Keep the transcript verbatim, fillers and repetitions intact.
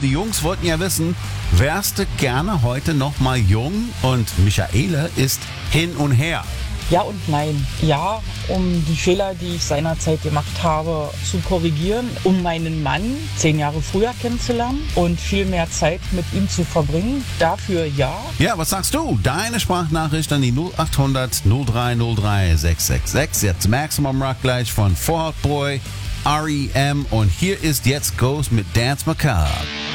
die Jungs wollten ja wissen, wärst du gerne heute noch mal jung? Und Michaela ist hin und her. Ja und nein. Ja, um die Fehler, die ich seinerzeit gemacht habe, zu korrigieren, um meinen Mann zehn Jahre früher kennenzulernen und viel mehr Zeit mit ihm zu verbringen. Dafür ja. Ja, was sagst du? Deine Sprachnachricht an die null acht hundert null drei null drei sechs sechs sechs. Jetzt Maximum Rock gleich von Fall Out Boy, R E M und hier ist jetzt Ghost mit Dance Macabre.